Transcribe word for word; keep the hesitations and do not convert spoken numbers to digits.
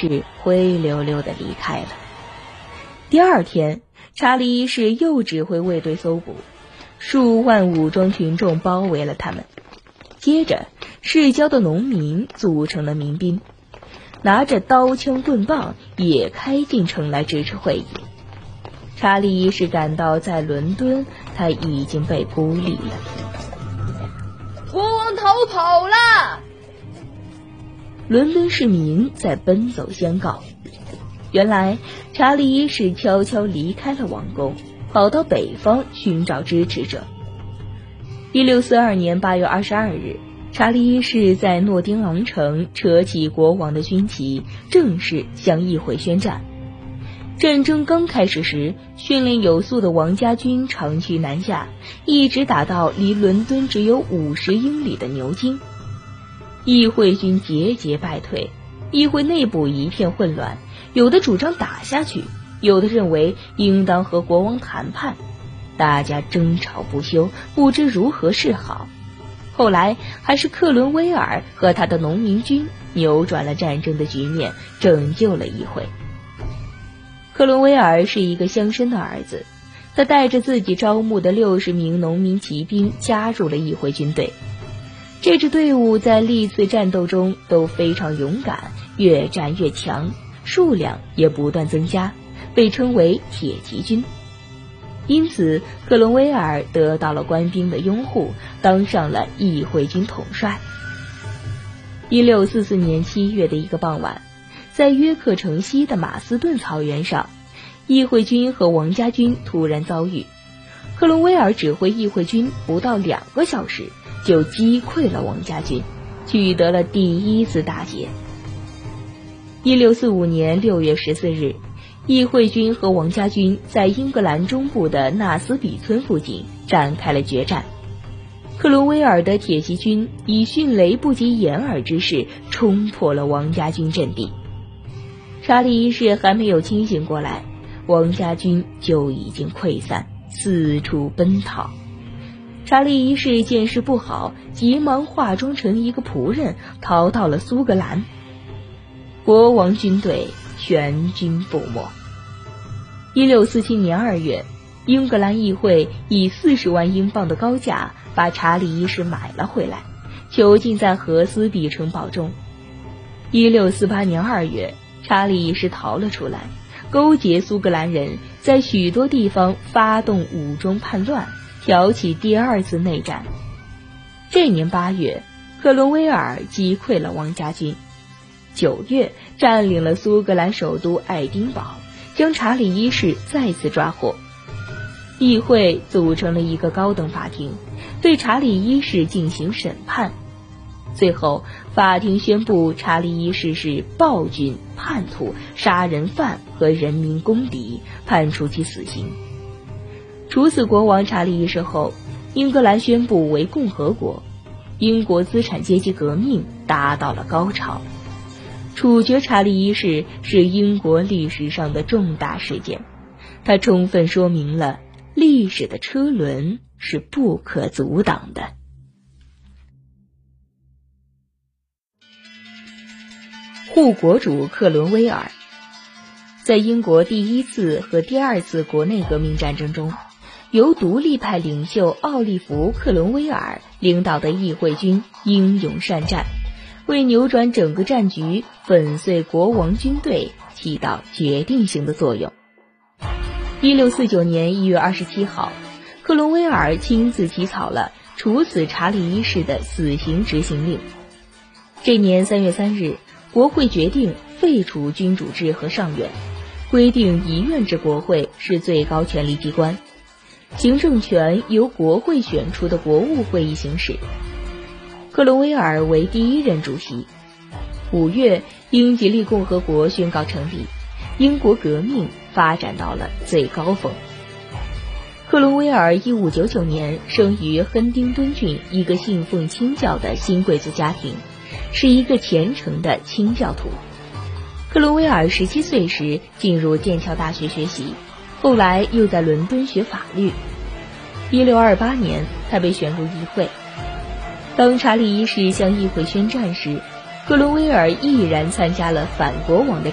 世灰溜溜地离开了。第二天，查理一世又指挥卫队搜捕，数万武装群众包围了他们。接着，市郊的农民组成了民兵，拿着刀枪棍棒也开进城来支持会议。查理一世感到在伦敦他已经被孤立了。 国王逃跑了！ 伦敦市民在奔走相告。原来查理一世悄悄离开了王宫，跑到北方寻找支持者。一六四二年八月二十二日，查理一世在诺丁昂城扯起国王的军旗，正式向议会宣战。战争刚开始时，训练有素的王家军长驱南下，一直打到离伦敦只有五十英里的牛津。议会军节节败退，议会内部一片混乱，有的主张打下去，有的认为应当和国王谈判，大家争吵不休，不知如何是好。后来还是克伦威尔和他的农民军扭转了战争的局面，拯救了议会。克伦威尔是一个乡绅的儿子，他带着自己招募的六十名农民骑兵加入了议会军队。这支队伍在历次战斗中都非常勇敢，越战越强，数量也不断增加，被称为铁骑军。因此克伦威尔得到了官兵的拥护，当上了议会军统帅。一六四四年七月的一个傍晚，在约克城西的马斯顿草原上，议会军和王家军突然遭遇。克伦威尔指挥议会军不到两个小时就击溃了王家军，取得了第一次大捷。一六四五年六月十四日，议会军和王家军在英格兰中部的纳斯比村附近展开了决战。克伦威尔的铁骑军以迅雷不及掩耳之势冲破了王家军阵地。查理一世还没有清醒过来，王家军就已经溃散，四处奔逃。查理一世见势不好，急忙化妆成一个仆人，逃到了苏格兰。国王军队全军覆没。一六四七年二月，英格兰议会以四十万英镑的高价把查理一世买了回来，囚禁在荷斯比城堡中。一六四八年二月，查理一世逃了出来，勾结苏格兰人，在许多地方发动武装叛乱，挑起第二次内战。这年八月，克伦威尔击溃了王家军。九月，占领了苏格兰首都爱丁堡，将查理一世再次抓获。议会组成了一个高等法庭，对查理一世进行审判。最后，法庭宣布查理一世是暴君、叛徒、杀人犯和人民公敌，判处其死刑。处死国王查理一世后，英格兰宣布为共和国，英国资产阶级革命达到了高潮。处决查理一世是英国历史上的重大事件，它充分说明了历史的车轮是不可阻挡的。护国主克伦威尔在英国第一次和第二次国内革命战争中，由独立派领袖奥利弗·克伦威尔领导的议会军英勇善战，为扭转整个战局、粉碎国王军队起到决定性的作用。一六四九年一月二十七号，克伦威尔亲自起草了处死查理一世的死刑执行令。这年三月三日，国会决定废除君主制和上院，规定一院制国会是最高权力机关，行政权由国会选出的国务会议行使。克伦威尔为第一任主席。五月，英吉利共和国宣告成立，英国革命发展到了最高峰。克伦威尔一五九九年生于亨丁顿郡一个信奉清教的新贵族家庭，是一个虔诚的清教徒。克伦威尔十七岁时进入剑桥大学学习，后来又在伦敦学法律。一六二八年，他被选入议会。当查理一世向议会宣战时，克伦威尔毅然参加了反国王的